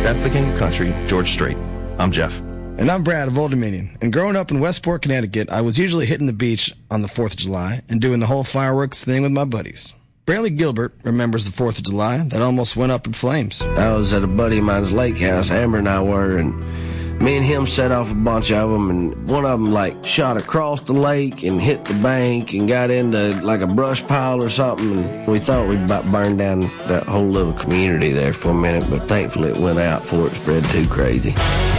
That's the King of Country, George Strait. I'm Jeff. And I'm Brad of Old Dominion. And growing up in Westport, Connecticut, I was usually hitting the beach on the 4th of July and doing the whole fireworks thing with my buddies. Brantley Gilbert remembers the 4th of July that almost went up in flames. I was at a buddy of mine's lake house, Amber and I were, and me and him set off a bunch of them, and one of them, shot across the lake and hit the bank and got into, a brush pile or something, and we thought we'd about burn down that whole little community there for a minute, but thankfully it went out before it spread too crazy.